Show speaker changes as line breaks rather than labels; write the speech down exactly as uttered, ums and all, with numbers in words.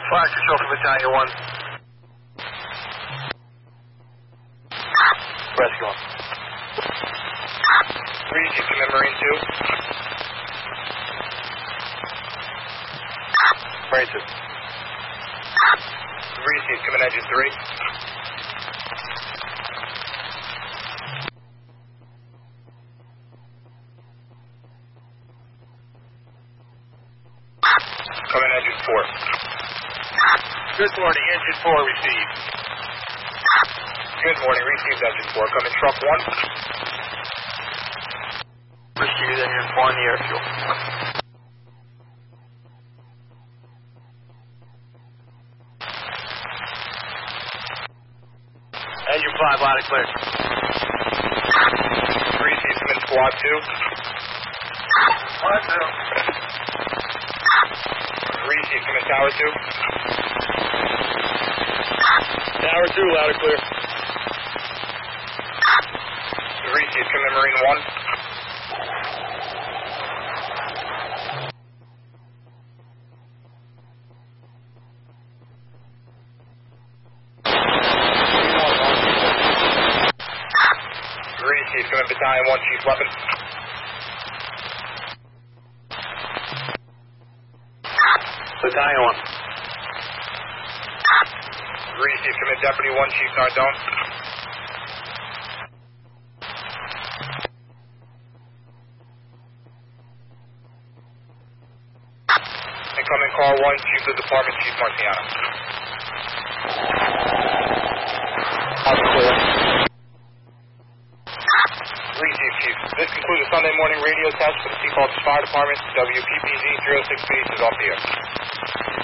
Fire control for Battalion one. Rescue one.
three, Chief, come in Marine two.
Marine two.
three, Chief, come in Engine three. Come in Engine four.
Good morning, Engine four received.
Good morning, received Engine four. Come in Truck one.
Received Engine four in the airfield. Engine five, loud and clear.
three, Chief, come in Squad two.
Squad two.
three, Chief, come in Tower two.
Tower two, loud and clear.
three, Chief, come in Marine one. three, Chief, come in Battalion one, Chief Weapon.
Battalion one.
three, Chief, come in Deputy one, Chief Nardone. And come in Call one, Chief of the Department, Chief Marciano.
Loud and clear.
three, Chief, Chief. This concludes the Sunday morning radio test for the Seacoast Fire Department. W P P Z three oh six B is off the air.